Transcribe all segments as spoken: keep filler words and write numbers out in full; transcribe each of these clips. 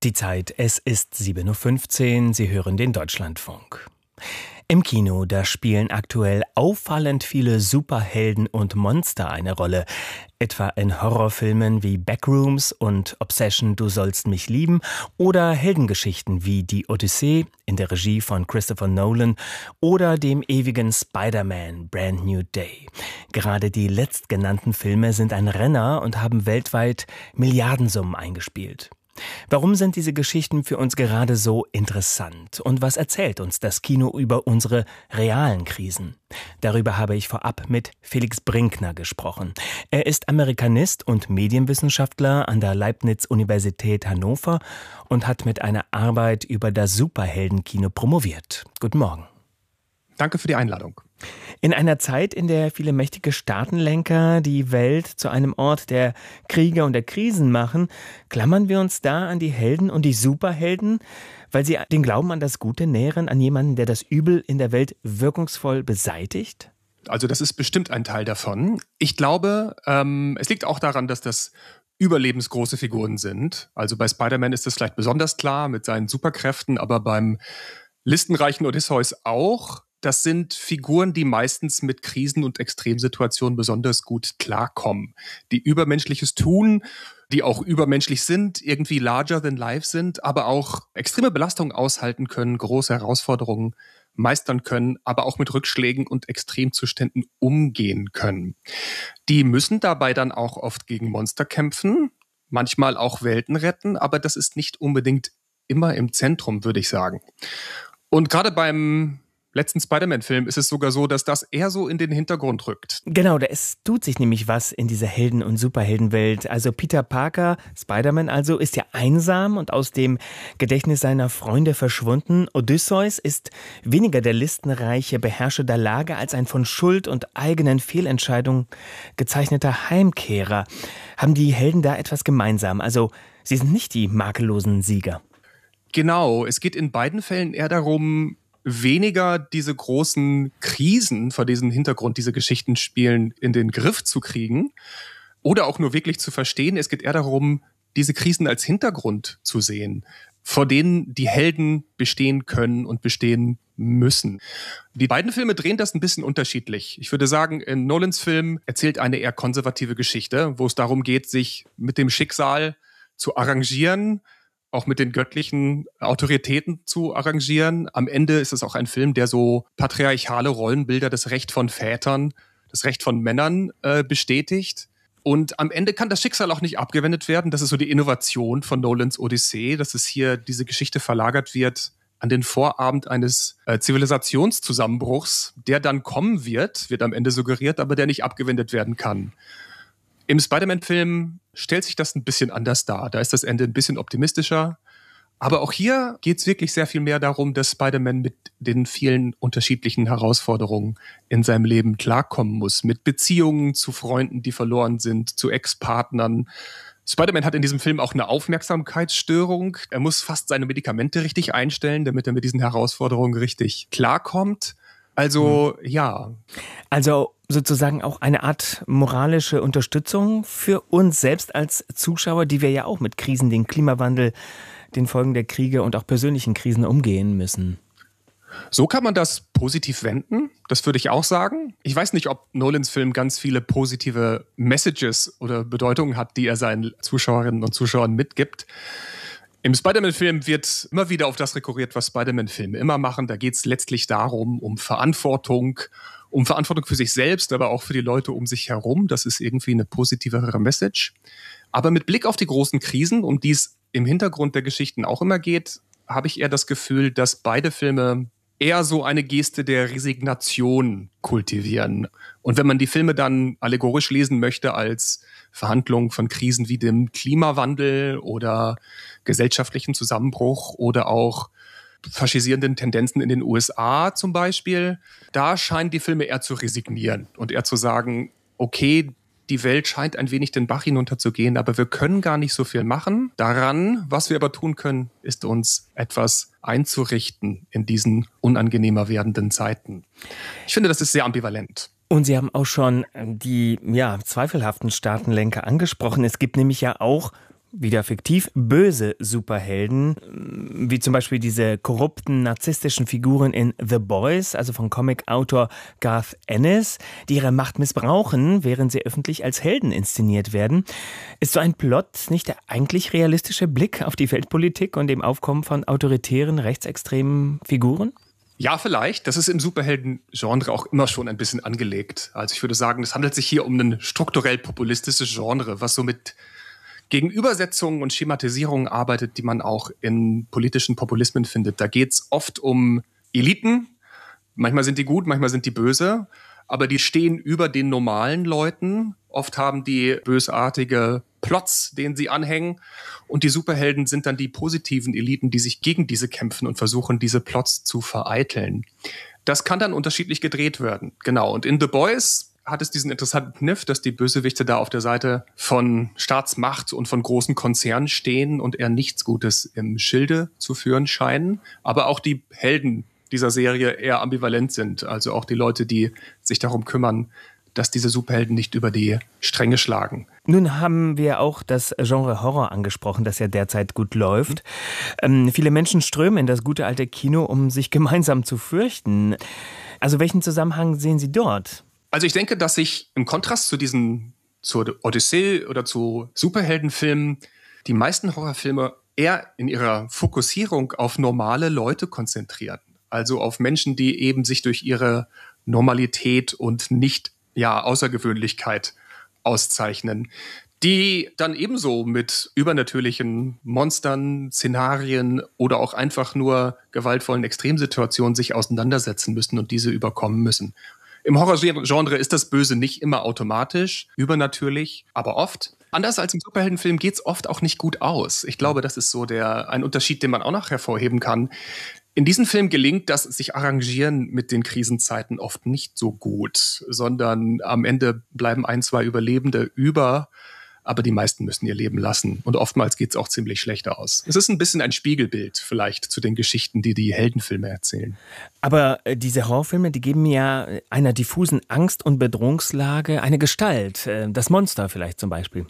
Die Zeit, es ist sieben Uhr fünfzehn, Sie hören den Deutschlandfunk. Im Kino, da spielen aktuell auffallend viele Superhelden und Monster eine Rolle. Etwa in Horrorfilmen wie Backrooms und Obsession, du sollst mich lieben oder Heldengeschichten wie Die Odyssee in der Regie von Christopher Nolan oder dem ewigen Spider-Man Brand New Day. Gerade die letztgenannten Filme sind ein Renner und haben weltweit Milliardensummen eingespielt. Warum sind diese Geschichten für uns gerade so interessant? Und was erzählt uns das Kino über unsere realen Krisen? Darüber habe ich vorab mit Felix Brinkner gesprochen. Er ist Amerikanist und Medienwissenschaftler an der Leibniz-Universität Hannover und hat mit einer Arbeit über das Superheldenkino promoviert. Guten Morgen. Danke für die Einladung. In einer Zeit, in der viele mächtige Staatenlenker die Welt zu einem Ort der Kriege und der Krisen machen, klammern wir uns da an die Helden und die Superhelden, weil sie den Glauben an das Gute nähren, an jemanden, der das Übel in der Welt wirkungsvoll beseitigt? Also das ist bestimmt ein Teil davon. Ich glaube, ähm, es liegt auch daran, dass das überlebensgroße Figuren sind. Also bei Spider-Man ist das vielleicht besonders klar mit seinen Superkräften, aber beim listenreichen Odysseus auch. Das sind Figuren, die meistens mit Krisen und Extremsituationen besonders gut klarkommen, die Übermenschliches tun, die auch übermenschlich sind, irgendwie larger than life sind, aber auch extreme Belastungen aushalten können, große Herausforderungen meistern können, aber auch mit Rückschlägen und Extremzuständen umgehen können. Die müssen dabei dann auch oft gegen Monster kämpfen, manchmal auch Welten retten, aber das ist nicht unbedingt immer im Zentrum, würde ich sagen. Und gerade beim letzten Spider-Man-Film ist es sogar so, dass das eher so in den Hintergrund rückt. Genau, da es tut sich nämlich was in dieser Helden- und Superheldenwelt. Also Peter Parker, Spider-Man also, ist ja einsam und aus dem Gedächtnis seiner Freunde verschwunden. Odysseus ist weniger der listenreiche Beherrscher der Lage als ein von Schuld und eigenen Fehlentscheidungen gezeichneter Heimkehrer. Haben die Helden da etwas gemeinsam? Also sie sind nicht die makellosen Sieger. Genau, es geht in beiden Fällen eher darum, weniger diese großen Krisen, vor diesem Hintergrund diese Geschichten spielen, in den Griff zu kriegen oder auch nur wirklich zu verstehen. Es geht eher darum, diese Krisen als Hintergrund zu sehen, vor denen die Helden bestehen können und bestehen müssen. Die beiden Filme drehen das ein bisschen unterschiedlich. Ich würde sagen, in Nolans Film erzählt eine eher konservative Geschichte, wo es darum geht, sich mit dem Schicksal zu arrangieren, auch mit den göttlichen Autoritäten zu arrangieren. Am Ende ist es auch ein Film, der so patriarchale Rollenbilder, das Recht von Vätern, das Recht von Männern äh, bestätigt. Und am Ende kann das Schicksal auch nicht abgewendet werden. Das ist so die Innovation von Nolans Odyssee, dass es hier diese Geschichte verlagert wird an den Vorabend eines äh, Zivilisationszusammenbruchs, der dann kommen wird, wird am Ende suggeriert, aber der nicht abgewendet werden kann. Im Spider-Man-Film stellt sich das ein bisschen anders dar. Da ist das Ende ein bisschen optimistischer. Aber auch hier geht es wirklich sehr viel mehr darum, dass Spider-Man mit den vielen unterschiedlichen Herausforderungen in seinem Leben klarkommen muss. Mit Beziehungen zu Freunden, die verloren sind, zu Ex-Partnern. Spider-Man hat in diesem Film auch eine Aufmerksamkeitsstörung. Er muss fast seine Medikamente richtig einstellen, damit er mit diesen Herausforderungen richtig klarkommt. Also, mhm. ja. Also sozusagen auch eine Art moralische Unterstützung für uns selbst als Zuschauer, die wir ja auch mit Krisen, den Klimawandel, den Folgen der Kriege und auch persönlichen Krisen umgehen müssen. So kann man das positiv wenden, das würde ich auch sagen. Ich weiß nicht, ob Nolans Film ganz viele positive Messages oder Bedeutungen hat, die er seinen Zuschauerinnen und Zuschauern mitgibt. Im Spider-Man-Film wird immer wieder auf das rekurriert, was Spider-Man-Filme immer machen. Da geht es letztlich darum, um Verantwortung, um Verantwortung für sich selbst, aber auch für die Leute um sich herum. Das ist irgendwie eine positivere Message. Aber mit Blick auf die großen Krisen, um die es im Hintergrund der Geschichten auch immer geht, habe ich eher das Gefühl, dass beide Filme eher so eine Geste der Resignation kultivieren. Und wenn man die Filme dann allegorisch lesen möchte als Verhandlungen von Krisen wie dem Klimawandel oder gesellschaftlichen Zusammenbruch oder auch faschisierenden Tendenzen in den U S A zum Beispiel, da scheinen die Filme eher zu resignieren und eher zu sagen, okay, die Welt scheint ein wenig den Bach hinunterzugehen, aber wir können gar nicht so viel machen. Daran, was wir aber tun können, ist uns etwas einzurichten in diesen unangenehmer werdenden Zeiten. Ich finde, das ist sehr ambivalent. Und Sie haben auch schon die ja, zweifelhaften Staatenlenker angesprochen. Es gibt nämlich ja auch wieder fiktiv, böse Superhelden, wie zum Beispiel diese korrupten, narzisstischen Figuren in The Boys, also von Comicautor Garth Ennis, die ihre Macht missbrauchen, während sie öffentlich als Helden inszeniert werden. Ist so ein Plot nicht der eigentlich realistische Blick auf die Weltpolitik und dem Aufkommen von autoritären, rechtsextremen Figuren? Ja, vielleicht. Das ist im Superhelden-Genre auch immer schon ein bisschen angelegt. Also ich würde sagen, es handelt sich hier um ein strukturell populistisches Genre, was so mit Gegenübersetzungen und Schematisierungen arbeitet, die man auch in politischen Populismen findet. Da geht es oft um Eliten. Manchmal sind die gut, manchmal sind die böse. Aber die stehen über den normalen Leuten. Oft haben die bösartige Plots, denen sie anhängen. Und die Superhelden sind dann die positiven Eliten, die sich gegen diese kämpfen und versuchen, diese Plots zu vereiteln. Das kann dann unterschiedlich gedreht werden. Genau. Und in The Boys hat es diesen interessanten Kniff, dass die Bösewichte da auf der Seite von Staatsmacht und von großen Konzernen stehen und eher nichts Gutes im Schilde zu führen scheinen. Aber auch die Helden dieser Serie eher ambivalent sind. Also auch die Leute, die sich darum kümmern, dass diese Superhelden nicht über die Stränge schlagen. Nun haben wir auch das Genre Horror angesprochen, das ja derzeit gut läuft. Ähm, viele Menschen strömen in das gute alte Kino, um sich gemeinsam zu fürchten. Also welchen Zusammenhang sehen Sie dort? Also ich denke, dass sich im Kontrast zu diesen, zur Odyssee oder zu Superheldenfilmen, die meisten Horrorfilme eher in ihrer Fokussierung auf normale Leute konzentrieren. Also auf Menschen, die eben sich durch ihre Normalität und nicht ja, Außergewöhnlichkeit auszeichnen, die dann ebenso mit übernatürlichen Monstern, Szenarien oder auch einfach nur gewaltvollen Extremsituationen sich auseinandersetzen müssen und diese überkommen müssen. Im Horrorgenre ist das Böse nicht immer automatisch, übernatürlich, aber oft. Anders als im Superheldenfilm geht's oft auch nicht gut aus. Ich glaube, das ist so der ein Unterschied, den man auch noch hervorheben kann. In diesem Film gelingt das sich Arrangieren mit den Krisenzeiten oft nicht so gut, sondern am Ende bleiben ein, zwei Überlebende über, aber die meisten müssen ihr Leben lassen. Und oftmals geht's auch ziemlich schlecht aus. Es ist ein bisschen ein Spiegelbild vielleicht zu den Geschichten, die die Heldenfilme erzählen. Aber äh, diese Horrorfilme, die geben ja einer diffusen Angst- und Bedrohungslage eine Gestalt. Äh, das Monster vielleicht zum Beispiel.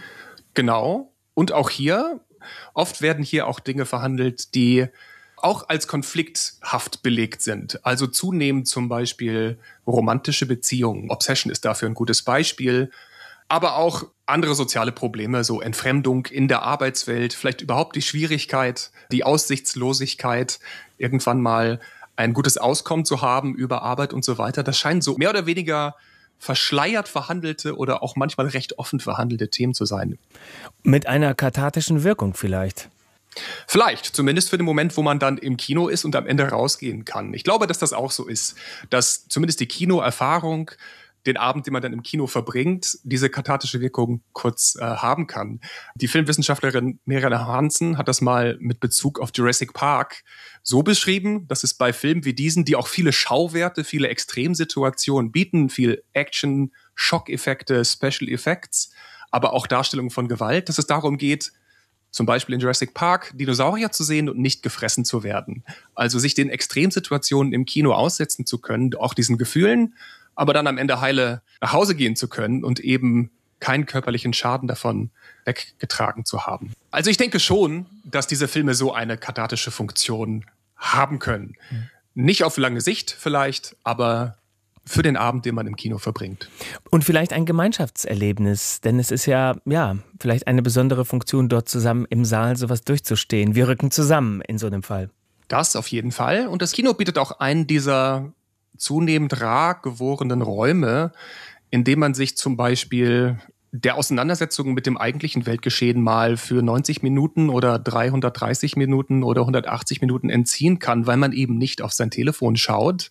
Genau. Und auch hier, oft werden hier auch Dinge verhandelt, die auch als konflikthaft belegt sind. Also zunehmend zum Beispiel romantische Beziehungen. Obsession ist dafür ein gutes Beispiel. Aber auch andere soziale Probleme, so Entfremdung in der Arbeitswelt, vielleicht überhaupt die Schwierigkeit, die Aussichtslosigkeit, irgendwann mal ein gutes Auskommen zu haben über Arbeit und so weiter. Das scheinen so mehr oder weniger verschleiert verhandelte oder auch manchmal recht offen verhandelte Themen zu sein. Mit einer kathartischen Wirkung vielleicht. Vielleicht, zumindest für den Moment, wo man dann im Kino ist und am Ende rausgehen kann. Ich glaube, dass das auch so ist, dass zumindest die Kinoerfahrung, den Abend, den man dann im Kino verbringt, diese kathartische Wirkung kurz äh, haben kann. Die Filmwissenschaftlerin Marianne Hansen hat das mal mit Bezug auf Jurassic Park so beschrieben, dass es bei Filmen wie diesen, die auch viele Schauwerte, viele Extremsituationen bieten, viel Action, Schockeffekte, Special Effects, aber auch Darstellungen von Gewalt, dass es darum geht, zum Beispiel in Jurassic Park, Dinosaurier zu sehen und nicht gefressen zu werden. Also sich den Extremsituationen im Kino aussetzen zu können, auch diesen Gefühlen, aber dann am Ende heile nach Hause gehen zu können und eben keinen körperlichen Schaden davon weggetragen zu haben. Also ich denke schon, dass diese Filme so eine kathartische Funktion haben können. Mhm. Nicht auf lange Sicht vielleicht, aber für den Abend, den man im Kino verbringt. Und vielleicht ein Gemeinschaftserlebnis, denn es ist ja, ja, vielleicht eine besondere Funktion, dort zusammen im Saal sowas durchzustehen. Wir rücken zusammen in so einem Fall. Das auf jeden Fall. Und das Kino bietet auch einen dieser zunehmend rar gewordenen Räume, in dem man sich zum Beispiel der Auseinandersetzung mit dem eigentlichen Weltgeschehen mal für neunzig Minuten oder dreihundertdreißig Minuten oder hundertachtzig Minuten entziehen kann, weil man eben nicht auf sein Telefon schaut,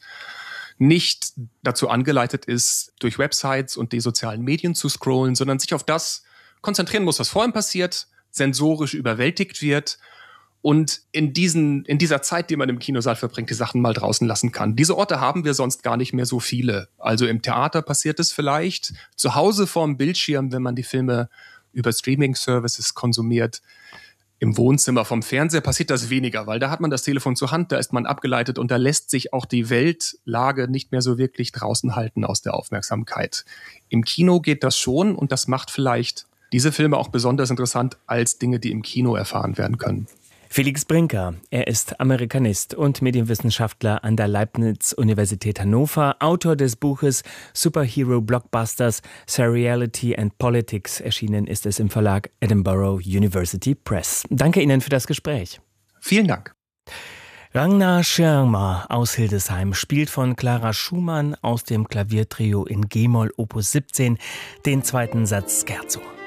nicht dazu angeleitet ist, durch Websites und die sozialen Medien zu scrollen, sondern sich auf das konzentrieren muss, was vor ihm passiert, sensorisch überwältigt wird und in diesen, in dieser Zeit, die man im Kinosaal verbringt, die Sachen mal draußen lassen kann. Diese Orte haben wir sonst gar nicht mehr so viele. Also im Theater passiert es vielleicht, zu Hause vorm Bildschirm, wenn man die Filme über Streaming-Services konsumiert. Im Wohnzimmer vom Fernseher passiert das weniger, weil da hat man das Telefon zur Hand, da ist man abgeleitet und da lässt sich auch die Weltlage nicht mehr so wirklich draußen halten aus der Aufmerksamkeit. Im Kino geht das schon und das macht vielleicht diese Filme auch besonders interessant als Dinge, die im Kino erfahren werden können. Felix Brinker, er ist Amerikanist und Medienwissenschaftler an der Leibniz-Universität Hannover, Autor des Buches Superhero Blockbusters, Seriality and Politics. Erschienen ist es im Verlag Edinburgh University Press. Danke Ihnen für das Gespräch. Vielen Dank. Ragnar Schirmer aus Hildesheim spielt von Clara Schumann aus dem Klaviertrio in G-Moll Opus siebzehn den zweiten Satz Scherzo.